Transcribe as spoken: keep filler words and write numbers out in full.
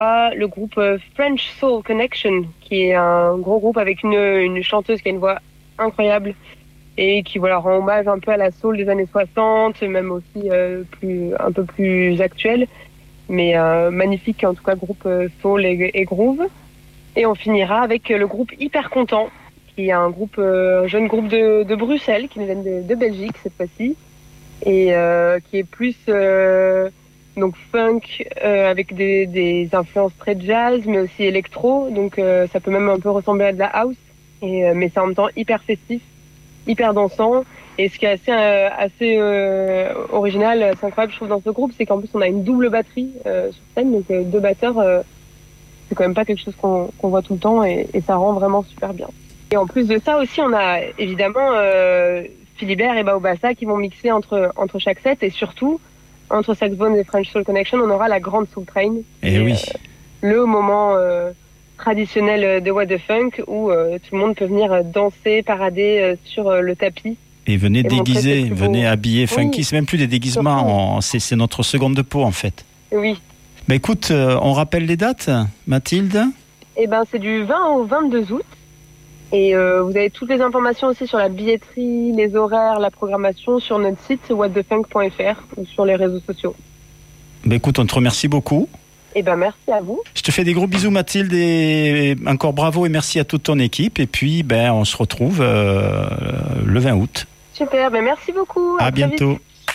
Le groupe French Soul Connection, qui est un gros groupe avec une, une chanteuse qui a une voix incroyable et qui voilà, rend hommage un peu à la soul des années soixante, même aussi euh, plus, un peu plus actuelle. Mais euh, magnifique, en tout cas, groupe soul et, et groove. Et on finira avec le groupe Hyper Content, qui est un groupe, euh, jeune groupe de, de Bruxelles, qui nous vient de, de Belgique cette fois-ci, et euh, qui est plus euh, donc funk euh, avec des, des influences très jazz, mais aussi électro. Donc euh, ça peut même un peu ressembler à de la house, et euh, mais c'est en même temps hyper festif, hyper dansant. Et ce qui est assez euh, assez euh, original, assez incroyable, je trouve, dans ce groupe, c'est qu'en plus on a une double batterie euh, sur scène, donc euh, deux batteurs. Euh, c'est quand même pas quelque chose qu'on, qu'on voit tout le temps, et, et ça rend vraiment super bien. Et en plus de ça aussi, on a évidemment euh, Philibert et Baobassa qui vont mixer entre, entre chaque set, et surtout, entre Saxophone et French Soul Connection, on aura la grande Soul Train. Et oui. Euh, le moment euh, traditionnel de What the Funk où euh, tout le monde peut venir danser, parader euh, sur euh, le tapis. Et venez et déguiser, venez habiller funky. Oui. C'est même plus des déguisements, on, c'est, c'est notre seconde de peau en fait. Oui. Bah écoute, euh, on rappelle les dates, Mathilde? Eh ben, c'est du vingt au vingt-deux août. Et euh, vous avez toutes les informations aussi sur la billetterie, les horaires, la programmation sur notre site what the funk point f r ou sur les réseaux sociaux. Bah écoute, on te remercie beaucoup. Eh ben, merci à vous. Je te fais des gros bisous, Mathilde, et encore bravo et merci à toute ton équipe. Et puis, ben, on se retrouve euh, le vingt août. Super, ben merci beaucoup. À, à bientôt.